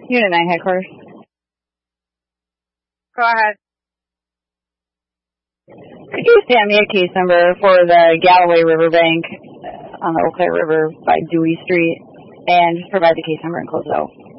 Unit 9 headquarters. Go ahead. Could you send me a case number for the Galloway Riverbank on the Eau Claire River by Dewey Street, and just provide the case number and close it out?